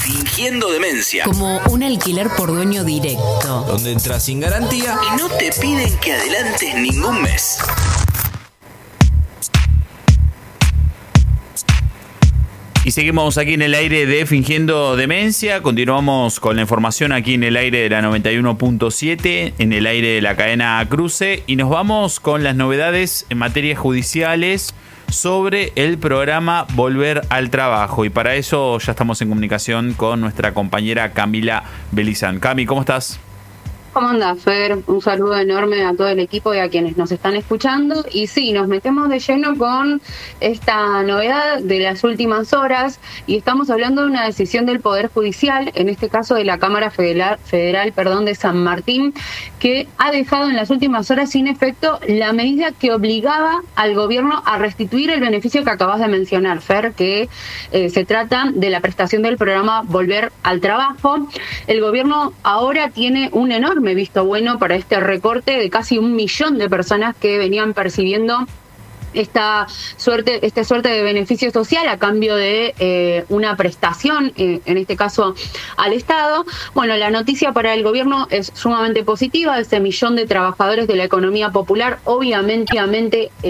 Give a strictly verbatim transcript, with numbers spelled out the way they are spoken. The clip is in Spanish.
Fingiendo demencia. Como un alquiler por dueño directo. Donde entras sin garantía y no te piden que adelantes ningún mes. Y seguimos aquí en el aire de Fingiendo Demencia. Continuamos con la información aquí en el aire de la noventa y uno punto siete, en el aire de la cadena Cruce. Y nos vamos con las novedades en materias judiciales sobre el programa Volver al Trabajo. Y para eso ya estamos en comunicación con nuestra compañera Camila Belizán. Cami, ¿cómo estás? ¿Cómo andás, Fer? Un saludo enorme a todo el equipo y a quienes nos están escuchando. Y sí, nos metemos de lleno con esta novedad de las últimas horas y estamos hablando de una decisión del Poder Judicial, en este caso de la Cámara Federal, Federal perdón, de San Martín, que ha dejado en las últimas horas sin efecto la medida que obligaba al gobierno a restituir el beneficio que acabas de mencionar, Fer, que eh, se trata de la prestación del programa Volver al Trabajo. El gobierno ahora tiene un enorme visto bueno para este recorte de casi un millón de personas que venían percibiendo esta suerte, esta suerte de beneficio social a cambio de eh, una prestación, eh, en este caso al Estado. Bueno, la noticia para el gobierno es sumamente positiva. Ese millón de trabajadores de la economía popular, obviamente, obviamente